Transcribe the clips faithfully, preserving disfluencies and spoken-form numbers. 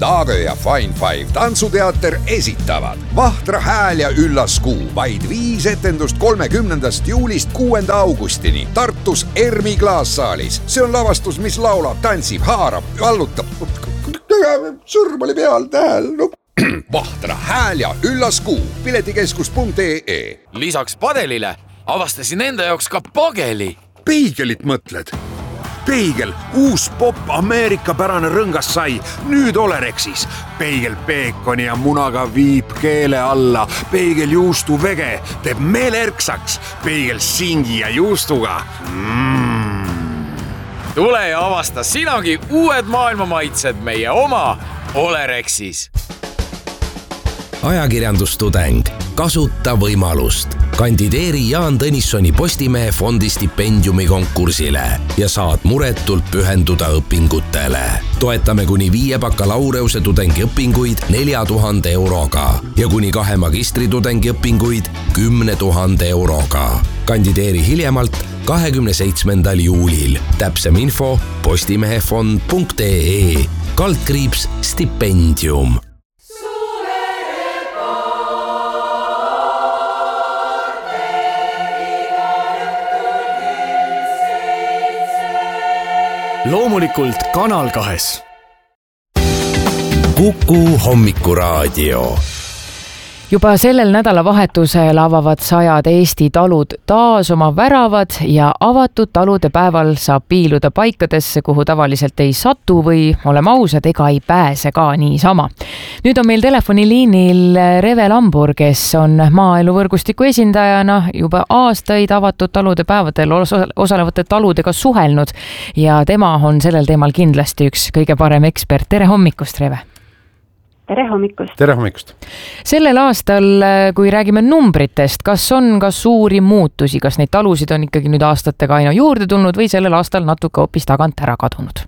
Taagö ja Fine Five tantsuteater esitavad Vahtra hääl ja üllas kuu. Vaid viis etendust kolmekümnendast juulist kuuenda augustini Tartus Ermi klaassaalis. See on lavastus, mis laulab, tantsib, haarab, vallutab. Sõrm oli peal tähel. No. Vahtra hääl ja üllas kuu. piletikeskus punkt ee. Lisaks padelile avastasin enda jaoks ka pageli. Peigelit mõtled? Peigel, uus pop ameerikapärane rõngas sai, nüüd Olerexis. Peigel peekoni ja munaga viib keele alla. Peigel juustu vege teeb meele erksaks. Peigel singi ja juustuga. Mm. Tule ja avasta sinagi uued maailmamaitsed meie oma Olerexis. Ajakirjandustudeng. Kasuta võimalust. Kandideeri Jaan Tõnissoni Postimehe fondi stipendiumi konkursile ja saad muretult pühenduda õpingutele. Toetame kuni viie bakalaureuse tudengi õpinguid nelja tuhande euroga ja kuni kahe magistritudengi õpinguid kümne tuhande euroga. Kandideeri hiljemalt kahekümne seitsmendal juulil. Täpsem info postimehefond punkt ee. Kaldkriips stipendium. Loomulikult Kanal kahes. Kuku hommikuraadio. Juba sellel nädalavahetusel avavad sajad Eesti talud taas oma väravad ja avatud talude päeval saab piiluda paikadesse, kuhu tavaliselt ei satu või oleme ausad, ega ei pääse ka niisama. Nüüd on meil telefoniliinil Reve Lambur, kes on maaeluvõrgustiku esindajana juba aastaid avatud talude päevadel osalevate taludega suhelnud ja tema on sellel teemal kindlasti üks kõige parem ekspert. Tere hommikust, Reve! Tere hommikust. Tere hommikust. Sellel aastal, kui räägime numbritest, kas on ka suuri muutusi, kas neid talusid on ikkagi nüüd aastatega aina juurde tulnud või sellel aastal natuke hoopis tagant ära kadunud?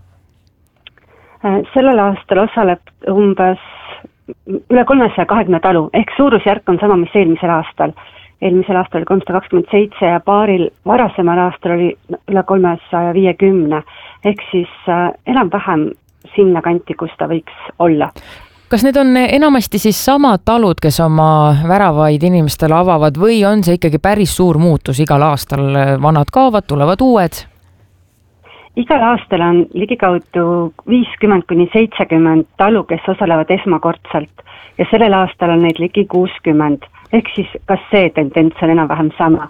Sellel aastal osaleb umbes üle kolmesaja kahekümne talu, ehk suurusjärk on sama, mis eelmisel aastal. Eelmisel aastal oli kolmsada kakskümmend seitse ja paaril varasemal aastal oli üle kolmesaja viiekümne, ehk siis enam-vähem sinna kanti, kus ta võiks olla. Kas need on enamasti siis samad talud, kes oma väravaid inimestele avavad või on see ikkagi päris suur muutus igal aastal? Vanad kaovad, tulevad uued? Igal aastal on ligikaudu viiskümmend kuni seitsekümmend talu, kes osalevad esmakordselt ja sellel aastal on neid ligi kuuskümmend. Ehk siis kas see tendents on enam-vähem sama.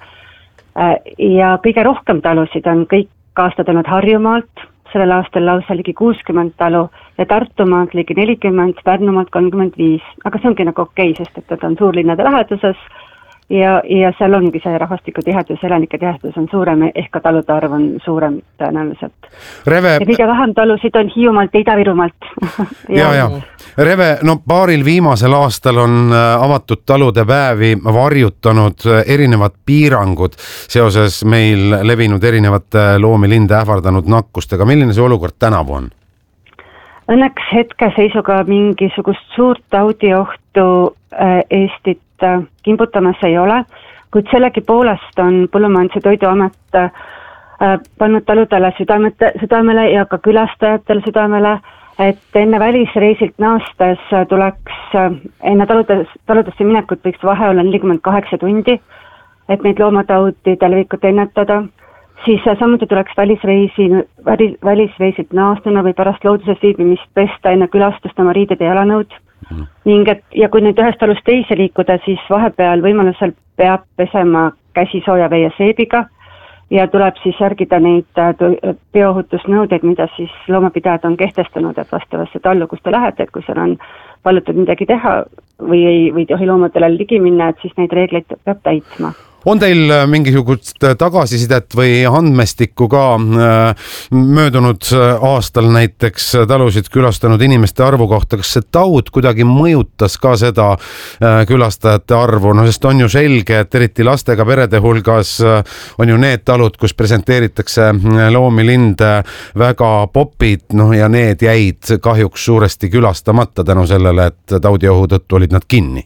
Ja kõige rohkem talusid on kõik aastad olnud Harjumaalt, sellel aastal lausa ligi kuuskümmend talu ja Tartumaalt ligi nelikümmend, Pärnumaalt kolmkümmend viis. Aga see ongi nagu okei, sest et ta on suurlinnade läheduses ja, ja seal ongi see rahvastikutihedus, elanike tihedus on suurem, ehk ka talude arv on suurem tõenäoliselt. Reve... Ja kõige vähem talusid on Hiiumaalt ja Ida-Virumaalt. ja, ja. Reve, no paaril viimasel aastal on avatud talude päevi varjutanud erinevad piirangud seoses meil levinud erinevate loomilinde ähvardanud nakkustega. Milline see olukord tänavu on? Õnneks hetkeseisuga mingisugust suurt taudiohtu Eestit kimbutamas ei ole, kuid sellegi poolest on Põllumajandus- ja Toiduamet pannud taludele südamete, südamele ja ka külastajatele südamele, et enne välisreisilt naastes tuleks, enne taludes, taludesse minekut võiks vahe olla nelikümmend kaheksa tundi, et neid loomataudide levikut ennetada. Siis samuti tuleks välisreisi, välisreisilt naastuna või pärast looduses viibimist pesta enne külastust oma riided ja jalanõud. Mm. Ning et, ja kui nüüd ühest talust teise liikuda, siis vahepeal võimalusel peab pesema käsi sooja vee ja seebiga ja tuleb siis järgida neid biohutusnõudeid, mida siis loomapidajad on kehtestanud, et vastavasse tallu, kus te lähete, et kui seal on palutud midagi teha või ei või tohi loomadele ligi minna, et siis neid reegleid peab täitma. On teil mingisugust tagasisidet või andmestikku ka möödunud aastal näiteks talusid külastanud inimeste arvu kohta? Kas see taud kuidagi mõjutas ka seda külastajate arvu? No sest on ju selge, et eriti lastega perede hulgas on ju need talud, kus presenteeritakse loomilinde väga popid, no ja need jäid kahjuks suuresti külastamata tänu sellele, et taudiohu tõttu olid nad kinni.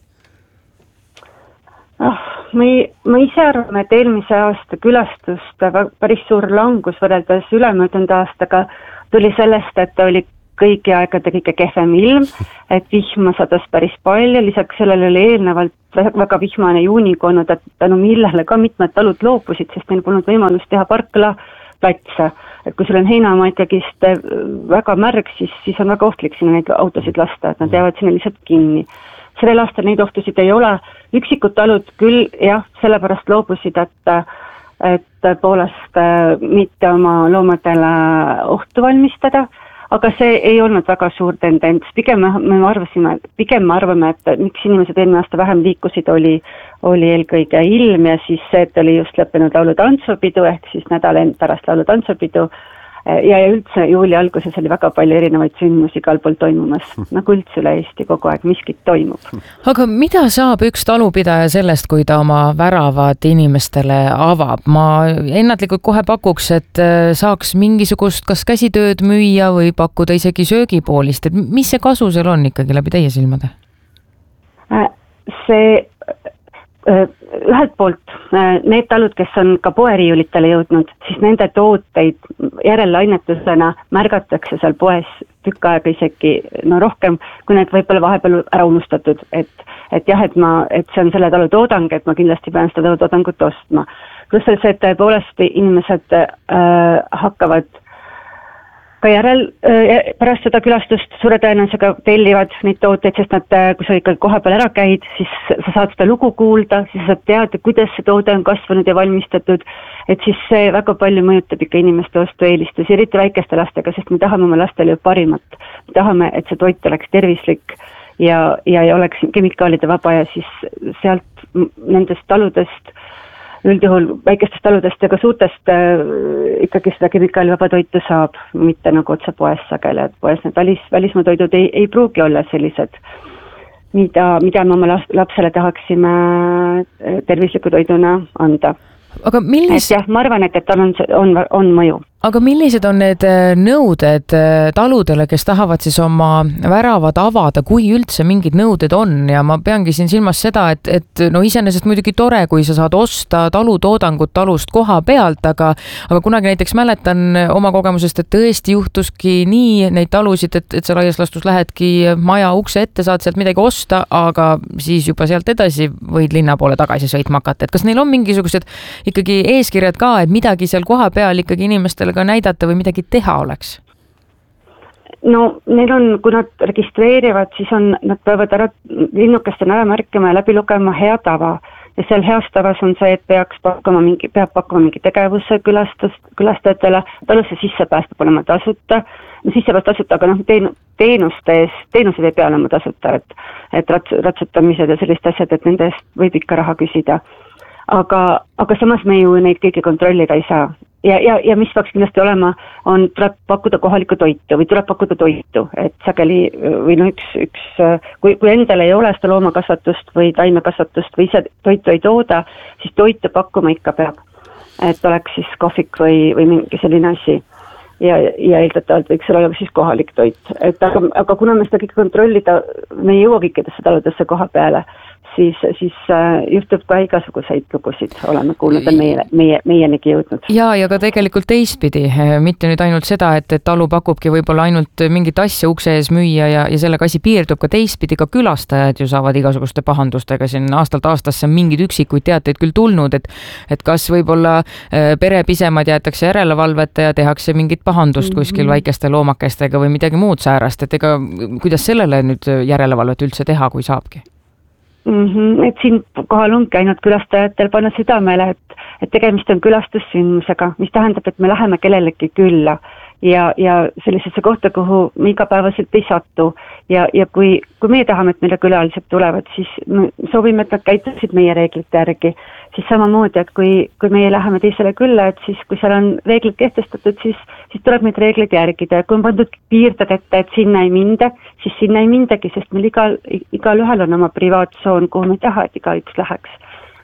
Ah. Ma, ma ise arvan, et eelmise aasta külastuste päris suur langus võrreldes ülemöödunud aastaga tuli sellest, et oli kõigi aegade kõige kehvem ilm, et vihma sadas päris palju, lisaks sellele oli eelnevalt väga vihmane juunikuu olnud, et tänu millele ka mitmed talud loobusid, sest neil polnud võimalust teha parklaplatse. Et kui sul on heinamaa ikkagist väga märg, siis, siis on väga ohtlik sinna neid autosid lasta, et nad jäävad sinna lihtsalt kinni. Sellel aastal neid ohtusid ei ole, üksikud talud küll jah, sellepärast loobusid, et et tõepoolest mitte oma loomadele ohtu valmistada, aga see ei olnud väga suur tendents. Pigem me arvasime, pigem me arvame, et miks inimesed eelmine aasta vähem liikusid, oli, oli eelkõige ilm ja siis see, et oli just lõppenud laulu-tantsupidu ehk siis nädal end pärast laulu-tantsupidu ja, ja üldse juuli alguses oli väga palju erinevaid sündmusi igal pool toimumas, nagu üldse üle Eesti kogu aeg miskit toimub. Aga mida saab üks talupidaja sellest, kui ta oma väravad inimestele avab? Ma ennatlikult kohe pakuks, et saaks mingisugust kas käsitööd müüa või pakkuda isegi söögipoolist, et mis see kasu seal on ikkagi läbi teie silmade? See ühelt poolt need talud, kes on ka poeriiulitele jõudnud, siis nende tooteid järellainetusena märgatakse seal poes tükk aega isegi no rohkem, kui need võib-olla vahepeal ära unustatud, et, et jah, et, ma, et see on selle talu toodang, et ma kindlasti pean seda toodangut ostma. Pluss see, et tõepoolest inimesed äh, hakkavad ka järel äh, pärast seda külastust suure tõenäosusega tellivad neid tooteid, sest nad, kui sa ikka koha peal ära käid, siis sa saad seda lugu kuulda, siis sa saad teada, kuidas see toode on kasvanud ja valmistatud, et siis see väga palju mõjutab ikka inimeste ostueelistusi, eriti väikeste lastega, sest me tahame oma lastele ju parimat. Me tahame, et see toit oleks tervislik ja, ja ei oleks kemikaalide vaba ja siis sealt nendest taludest üldjuhul väikestest taludest ja ka suurtest äh, ikkagi seda kemikaalivaba toitu saab, mitte nagu otse poes sageli, et poes need välis, välismaa toidud ei, ei pruugi olla sellised, mida, mida me oma lapsele tahaksime tervisliku toiduna anda. Aga millis... et jah, ma arvan, et, et tal on, on, on mõju. Aga millised on need nõuded taludele, kes tahavad siis oma väravad avada, kui üldse mingid nõuded on ja ma peangi siin silmas seda, et, et no iseenesest muidugi tore, kui sa saad osta talutoodangut talust koha pealt, aga, aga kunagi näiteks mäletan oma kogemusest, et tõesti juhtuski nii neid talusid, et, et sa laias lastus lähedki maja ukse ette, saad sealt midagi osta, aga siis juba sealt edasi võid linna poole tagasi sõitma hakata. Et kas neil on mingisugused ikkagi eeskirjad ka, et midagi seal koha peal ikkagi inimestele ka näidata või midagi teha oleks? No neil on, kui nad registreerivad, siis on, nad peavad ära, linnukestena ära märkima ja läbi lugema hea tava. Ja seal heas tavas on see, et peaks pakkuma mingi, peab pakkuma mingi tegevuse külastus, külastajatele, talusse sissepääs peab olema tasuta, no sissepääs tasuta, aga noh, teen, teenuste ees, teenused ei pea olema tasuta, et, et rats, ratsutamised ja sellist asjad, et nende eest võib ikka raha küsida. Aga, aga samas me ju neid kõiki kontrollida ei saa. Ja, ja, ja mis peaks kindlasti olema, on, tuleb pakkuda kohalikku toitu või tuleb pakkuda toitu, et sageli või no üks, üks kui, kui endal ei ole seda loomakasvatust või taimekasvatust või ise toitu ei tooda, siis toitu pakkuma ikka peab. Et oleks siis kohvik või, või mingi selline asi. Ja, ja eeldatavalt võiks olla siis kohalik toit. Et aga, aga kuna me seda kõik kontrollida, me ei jõua kõikidesse taludesse koha peale, siis, siis äh, juhtub ka igasuguseid lugusid, oleme kuulnud ja meie, meie, meienigi jõudnud. Ja, ja ka tegelikult teistpidi, mitte nüüd ainult seda, et, et talu pakubki võib-olla ainult mingit asja ukse ees müüa ja, ja sellega asi piirdub ka teistpidi, ka külastajad ju saavad igasuguste pahandustega siin aastalt aastasse mingid üksikuid teateid küll tulnud, et, et kas võib-olla perepisemad jäetakse järelevalvete ja tehakse mingit pahandust kuskil mm-hmm. väikeste loomakestega või midagi muud säärast, et ega kuidas sellele nüüd järelevalvet üldse teha, kui saabki? Mm-hmm. Et siin kohal ongi ainult külastajatel panna südamele, et, et tegemist on külastussündmusega, mis tähendab, et me läheme kellelegi külla ja, ja sellisesse kohta, kuhu me igapäevaselt ei satu ja, ja kui, kui meie tahame, et meile külalised tulevad, siis me soovime, et nad käitusid meie reeglite järgi, siis samamoodi, et kui, kui meie läheme teisele külla, et siis kui seal on reeglid kehtestatud, siis, siis tuleb neid reeglid järgida ja kui on pandud piirded ette, et sinna ei minda, siis sinna ei mindagi, sest meil igal, igal ühel on oma privaatsoon, kuhu me ei taha, et iga üks läheks.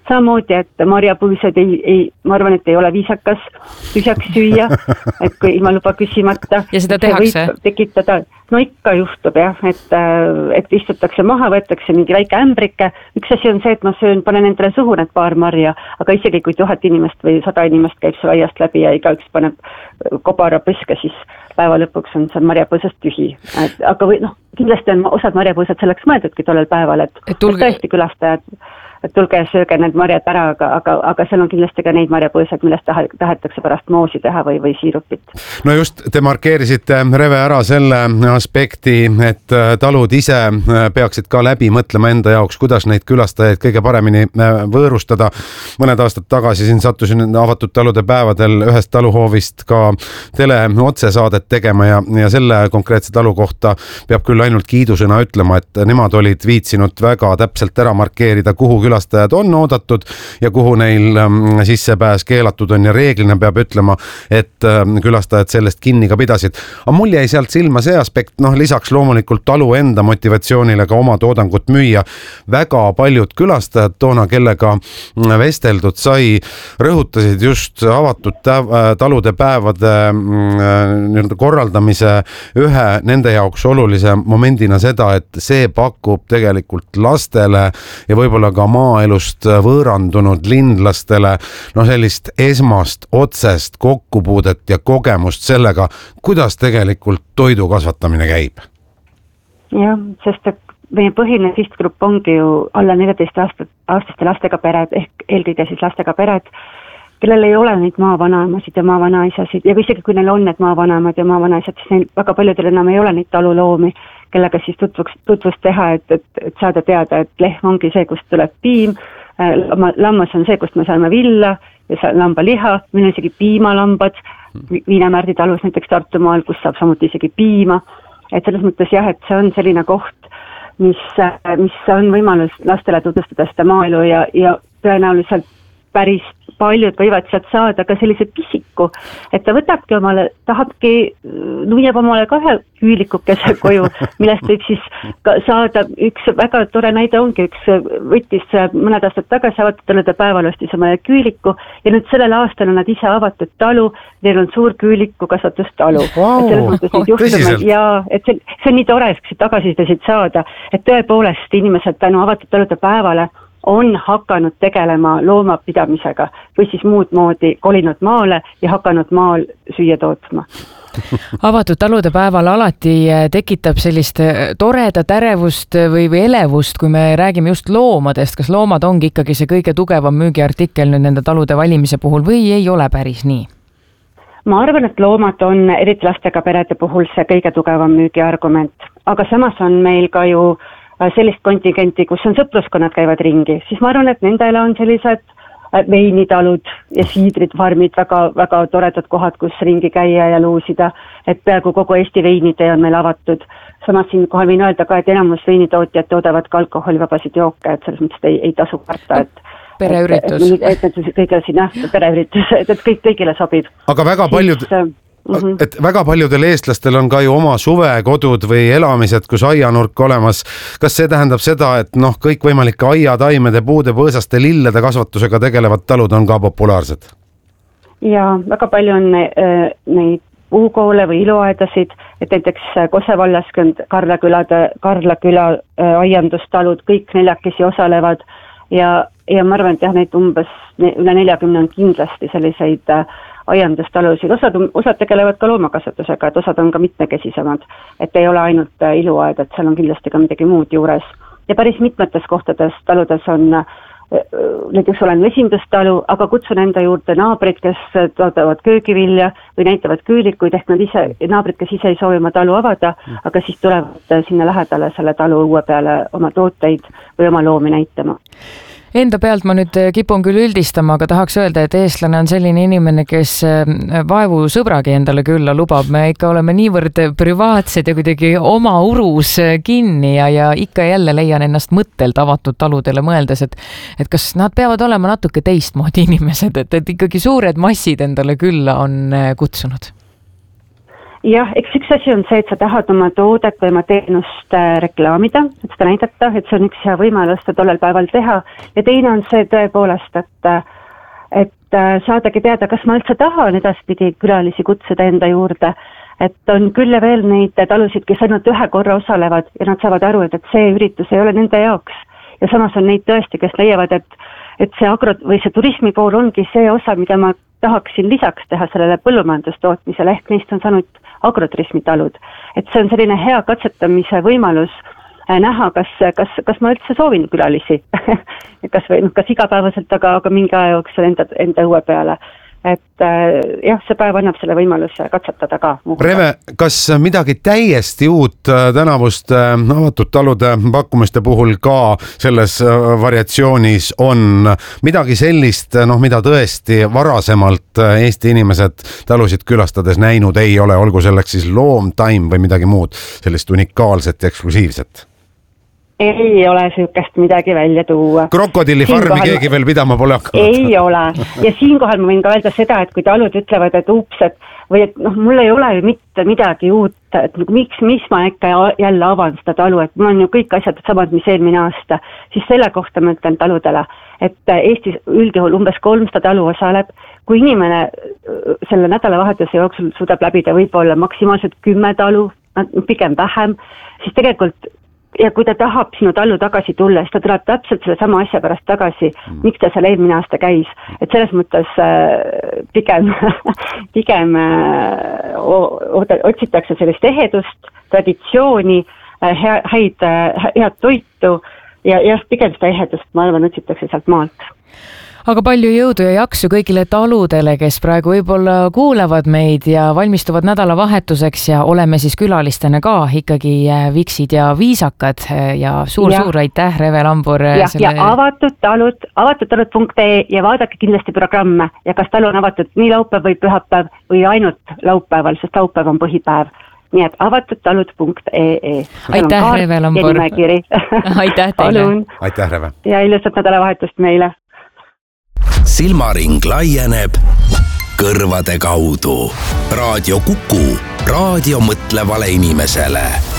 samamoodi, et marjapõõsad ei, ei, ma arvan, et ei ole viisakas tühjaks süüa, et kui ilma luba küsimata. Ja seda tehakse? Tekitada, no ikka juhtub jah, et, et istutakse maha, võetakse mingi väike ämbrike. Üks asi on see, et ma söön, panen endale suhu need paar marja, aga isegi kui tuhat inimest või sada inimest käib see aiast läbi ja igaüks paneb kobara põske, siis päeva lõpuks on see marjapõõsast tühi. Et, aga või, noh, kindlasti on osad marjapõõsad selleks mõeldudki tollel päeval, et, et, tulge... et tõesti külastajad, et tulge ja sööge need marjad ära, aga, aga, aga seal on kindlasti ka neid marjapõõsad, millest tahetakse pärast moosi teha või, või siirupit. No just, te markeerisite, Reve, ära selle aspekti, et talud ise peaksid ka läbi mõtlema enda jaoks, kuidas neid külastajaid kõige paremini võõrustada. Mõned aastad tagasi siin sattusin avatud talude päevadel ühest taluhoovist ka tele otsesaadet tegema ja, ja selle konkreetse talu kohta peab küll ainult kiidusõna ütlema, et nemad olid viitsinud väga täpselt ära markeerida, kuhu külastajad on oodatud ja kuhu neil sissepääs keelatud on ja reeglina peab ütlema, et külastajad sellest kinni ka pidasid. Aga mul jäi sealt silma see aspekt, noh lisaks loomulikult talu enda motivatsioonile ka oma toodangut müüa. Väga paljud külastajad toona, kellega vesteldud sai, rõhutasid just avatud talude päevade korraldamise ühe nende jaoks olulise momendina seda, et see pakub tegelikult lastele ja võib-olla ka maaelust võõrandunud linlastele no sellist esmast otsest kokkupuudet ja kogemust sellega, kuidas tegelikult toidu kasvatamine käib. Jah, sest et meie põhiline sihtgrupp ongi ju alla neljateist aastat, aastaste lastega pered ehk eelkõige siis lastega pered, kellel ei ole neid maavanaemasid ja maavanaisasid ja isegi kui neil on need maavanaemad ja maavanaisad, siis neil väga paljudel enam ei ole neid taluloomi, kellega siis tutvuks, tutvust teha, et, et, et saada teada, et lehm ongi see, kust tuleb piim, lammas on see, kust me saame villa ja lambaliha, meil on isegi piimalambad Viinemärdi talus näiteks Tartumaal, kus saab samuti isegi piima, et selles mõttes jah, et see on selline koht, mis, mis on võimalus lastele tutvustada seda maaelu ja, ja tõenäoliselt päris paljud võivad sealt saada ka sellise pisiku, et ta võtabki omale, tahabki, nuiab omale kahe küülikukese koju, millest võib siis ka saada üks väga tore näide ongi, üks võttis mõned aastad tagasi avatud talude päeval ostis omale küüliku ja nüüd sellel aastal on nad ise avatud talu, neil on suur küüliku kasvatustalu. Wow, ja et see, see on nii tore, et tagasisidesid saada, et tõepoolest inimesed tänu avatud talude päevale on hakanud tegelema loomapidamisega või siis muud moodi kolinud maale ja hakanud maal süüa tootma. Avatud talude päeval alati tekitab sellist toredat ärevust või, või elevust, kui me räägime just loomadest. Kas loomad ongi ikkagi see kõige tugevam müügiartikkel nüüd nende talude valimise puhul või ei ole päris nii? Ma arvan, et loomad on eriti lastega perede puhul see kõige tugevam müügiargument, aga samas on meil ka ju sellist kontingenti, kus on sõpruskonnad käivad ringi, siis ma arvan, et nendele on sellised veinitalud ja siidridfarmid väga, väga toredad kohad, kus ringi käia ja luusida, et peaaegu kogu Eesti veinitee on meil avatud. Samas siin kohal võin öelda ka, et enamus veinitootjad toodavad ka alkoholivabasid jooke, et selles mõttes ei, ei tasu karta, et pereüritus. Et, et, et, et kõige siin, jah, pereüritus, et, et kõik kõigile sobib. Aga väga paljud... Siis, Mm-hmm. et väga paljudel eestlastel on ka ju oma suvekodud või elamised, kus aianurk olemas. Kas see tähendab seda, et noh, kõik võimalike aiataimede, puude, põõsaste, lillede kasvatusega tegelevad talud on ka populaarsed? Ja väga palju on äh, neid puukoole või iluaedasid, et näiteks Kose vallaskond Karlakülade, Karlaküla äh, aiandustalud, kõik neljakesi osalevad ja, ja ma arvan, et jah, neid umbes üle neljakümne on kindlasti selliseid äh, aiandustalusid, osad, osad tegelevad ka loomakasvatusega, et osad on ka mitmekesisemad, et ei ole ainult iluaed, et seal on kindlasti ka midagi muud juures. Ja päris mitmetes kohtades taludes on, näiteks olen esindustalu, aga kutsun enda juurde naabrid, kes toodavad köögivilja või näitavad küülikuid, ehk nad ise, naabrid, kes ise ei soovi oma talu avada, aga siis tulevad sinna lähedale selle talu uue peale oma tooteid või oma loomi näitama. Enda pealt ma nüüd kipun küll üldistama, aga tahaks öelda, et eestlane on selline inimene, kes vaevu sõbragi endale külla lubab. Me ikka oleme niivõrd privaatsed ja kuidagi oma urus kinni ja, ja ikka jälle leian ennast mõttelt avatud taludele mõeldes, et, et kas nad peavad olema natuke teistmoodi inimesed, et, et ikkagi suured massid endale külla on kutsunud. jah, eks üks asi on see, et sa tahad oma toodet või oma teenust reklaamida, et seda näidata, et see on üks hea võimalus seda tollel päeval teha ja teine on see tõepoolest, et, et saadagi teada, kas ma üldse tahan edaspidi külalisi kutsuda enda juurde, et on küll ja veel neid talusid, kes ainult ühe korra osalevad ja nad saavad aru, et, et see üritus ei ole nende jaoks ja samas on neid tõesti, kes leiavad, et, et see agro- või see turismipool ongi see osa, mida ma tahaksin lisaks teha sellele põllumajandustootmisele, ehk neist on saanud agroturismitalud. Et see on selline hea katsetamise võimalus äh, näha, kas, kas, kas ma üldse soovin külalisi, kas, või, kas igapäevaselt, aga, aga mingi aja jooksul enda, enda õue peale. Et äh, jah, see päev annab selle võimaluse katsetada ka. Reve, kas midagi täiesti uut tänavuste avatud talude pakkumiste puhul ka selles variatsioonis on midagi sellist, noh, mida tõesti varasemalt Eesti inimesed talusid külastades näinud ei ole, olgu selleks siis loomtaim või midagi muud, sellist unikaalset ja eksklusiivset? Ei ole süükest midagi välja tuua. Krokodillifarmi siinkohal... keegi veel pidama pole hakanud. Ei ole. Ja siinkohal ma võin ka öelda seda, et kui talud ütlevad, et ups, et või et noh, mul ei ole ju mitte midagi uut, et miks, mis ma ikka jälle avan seda talu, et mul on ju kõik asjad samad, mis eelmine aasta, siis selle kohta ma ütlen taludele, et Eestis üldjuhul umbes kolmsada talu osaleb, kui inimene selle nädalavahetuse jooksul suudab läbida võib-olla maksimaalselt kümme talu, pigem vähem, siis tegelikult ja kui ta tahab sinu tallu tagasi tulla, siis ta tuleb täpselt selle sama asja pärast tagasi, miks ta seal eelmine aasta käis. Et selles mõttes äh, pigem, pigem äh, otsitakse sellist ehedust, traditsiooni, äh, häid, äh, head toitu ja, ja pigem seda ehedust, ma arvan, otsitakse sealt maalt. Aga palju jõudu ja jaksu kõigile taludele, kes praegu võib-olla kuulevad meid ja valmistuvad nädalavahetuseks ja oleme siis külalistena ka ikkagi viksid ja viisakad ja suur-suur aitäh, Reve Lambur. Ja, selle... ja avatud talud, avatud talud punkt ee ja vaadake kindlasti programme ja kas talu on avatud nii laupäev või pühapäev või ainult laupäeval, sest laupäev on põhipäev. Nii et avatud talud punkt ee. Aitäh, Reve Lambur. Aitäh teile. Aitäh, Reve. Ja ilusat nädalavahetust meile. Silmaring laieneb kõrvade kaudu. Raadio Kuku, raadio mõtlevale inimesele.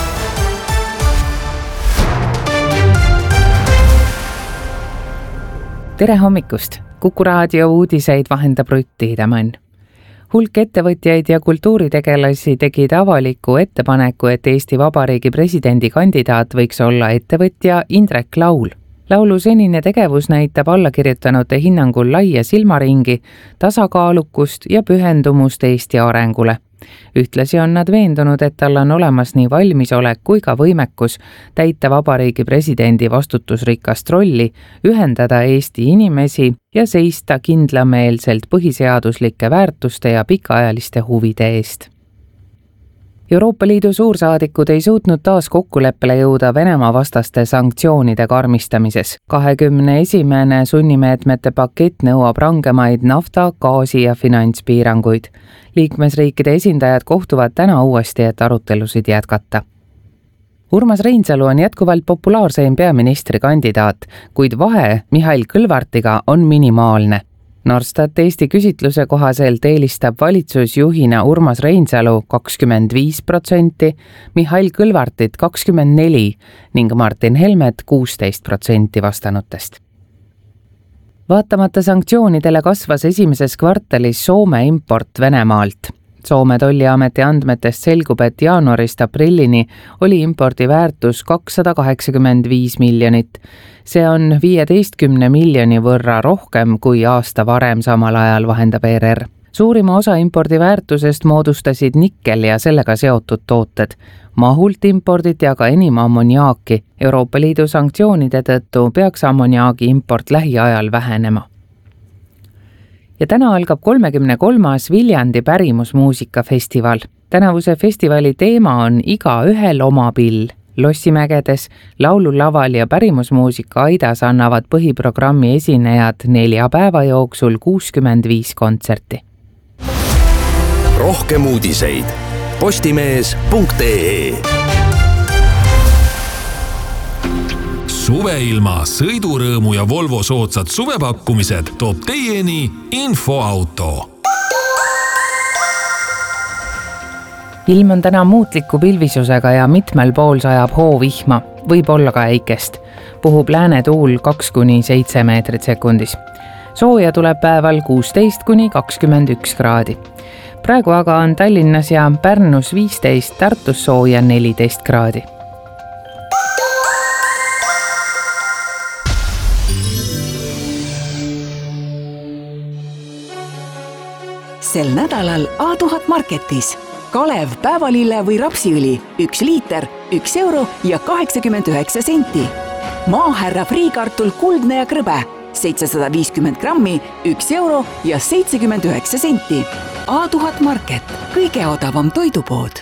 Tere hommikust! Kuku raadio uudiseid vahendab Rutt Tiidemann. Hulk ettevõtjaid ja kultuuritegelasi tegid avaliku ettepaneku, et Eesti Vabariigi presidendi kandidaat võiks olla ettevõtja Indrek Laul. Laulu senine tegevus näitab allakirjutanute hinnangul laia silmaringi, tasakaalukust ja pühendumust Eesti arengule. Ühtlasi on nad veendunud, et tal on olemas nii valmisolek kui ka võimekus täita Vabariigi presidendi vastutusrikast rolli, ühendada Eesti inimesi ja seista kindlameelselt põhiseaduslike väärtuste ja pikaajaliste huvide eest. Euroopa Liidu suursaadikud ei suutnud taas kokkuleppele jõuda Venemaa vastaste sanktsioonide karmistamises. kahekümne esimene sunnimeetmete pakett nõuab rangemaid nafta, gaasi ja finantspiiranguid. Liikmesriikide esindajad kohtuvad täna uuesti, et arutelusid jätkata. Urmas Reinsalu on jätkuvalt populaarseim peaministrikandidaat, kuid vahe Mihhail Kõlvartiga on minimaalne. Norstat Eesti küsitluse kohaselt eelistab valitsusjuhina Urmas Reinsalu kakskümmend viis protsenti, Mihhail Kõlvartit kakskümmend neli ning Martin Helmet kuusteist protsenti vastanutest. Vaatamata sanktsioonidele kasvas esimeses kvartalis Soome import Venemaalt. Soome tolliameti andmetest selgub, et jaanuarist aprillini oli impordi väärtus kakssada kaheksakümmend viis miljonit. See on viieteistkümne miljoni võrra rohkem kui aasta varem samal ajal, vahendab E R R. Suurima osa impordi väärtusest moodustasid nikkel ja sellega seotud tooted. Mahult imporditi aga enim ammoniaaki. Euroopa Liidu sanktsioonide tõttu peaks ammoniaagi import lähiajal vähenema. Ja täna algab kolmekümne kolmas Viljandi pärimusmuusikafestival. Tänavuse festivali teema on Iga ühel oma pill. Lossimägedes, laululaval ja pärimusmuusika aidas annavad põhiprogrammi esinejad nelja päeva jooksul kuuskümmend viis kontserti. Rohkem uudiseid postimees punkt ee. Suveilma, sõidurõõmu ja Volvo soodsad suvepakkumised toob teieni Infoauto. ilm on täna muutliku pilvisusega ja mitmel pool sajab hoovihma, võib olla ka äikest. Puhub lääne tuul kaks kuni seitse meetrit sekundis. Sooja tuleb päeval kuusteist kuni kakskümmend üks kraadi. Praegu aga on Tallinnas ja Pärnus viisteist, Tartus sooja neliteist kraadi. Sel nädalal A tuhat Marketis. Kalev, päevalille või rapsiõli, üks liiter, üks euro ja kaheksakümmend üheksa senti. Maahärra friikartul kuldne ja krõbe, seitsesada viiskümmend grammi, üks euro ja seitsekümmend üheksa senti. A tuhat Market, kõige odavam toidupood.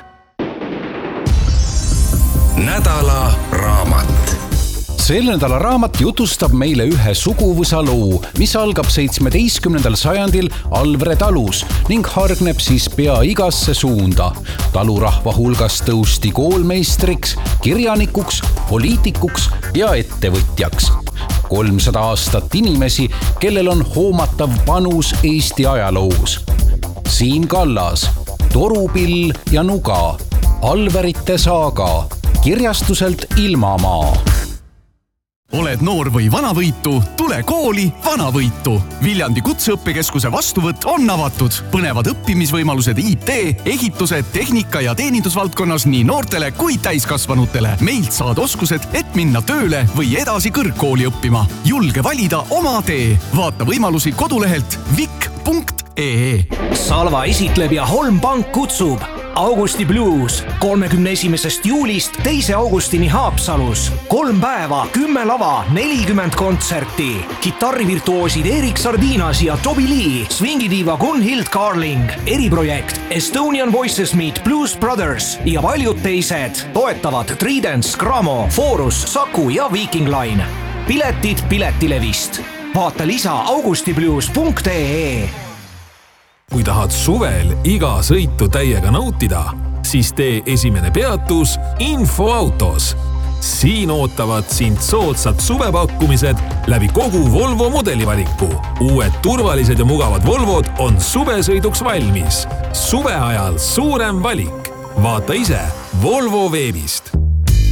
Nädala raamat. Selle nädala raamat jutustab meile ühe suguvõsa loo, mis algab seitsmeteistkümnendal sajandil Alvre talus ning hargneb siis pea igasse suunda. Talurahva hulgas tõusti koolmeistriks, kirjanikuks, poliitikuks ja ettevõtjaks. kolmsada aastat inimesi, kellel on hoomatav panus Eesti ajaloos. Siim Kallas, Torupill ja Nuga, Alverite saaga, kirjastuselt Ilmamaa. Oled noor või vanavõitu, tule kooli Vanavõitu. Viljandi kutseõppekeskuse vastuvõtt on avatud. Põnevad õppimisvõimalused I T, ehitused, tehnika ja teenindusvaldkonnas nii noortele kui täiskasvanutele. Meilt saad oskused, et minna tööle või edasi kõrgkooli õppima. Julge valida oma tee. Vaata võimalusi kodulehelt vik punkt ee. Salva esitleb ja Holm Pank kutsub. Augusti Blues kolmekümne esimesest juulist teise augustini Haapsalus. Kolm päeva, kümme lava, nelikümmend kontserti. Kitarrivirtuoosid Erik Sardinas ja Toby Lee, swingidiiva Gunhild Carling, eriprojekt Estonian Voices Meet Blues Brothers ja paljud teised. Toetavad Tridents, Gramo, Forus, Saku ja Viking Line. Piletid Piletilevist. Vaata lisa augustiblues punkt ee. Kui tahad suvel iga sõitu täiega nautida, siis tee esimene peatus Infoautos. Siin ootavad sind soodsad suvepakkumised läbi kogu Volvo modelivaliku. Uued turvalised ja mugavad Volvod on suvesõiduks valmis. Suve ajal suurem valik. Vaata ise Volvo veebist.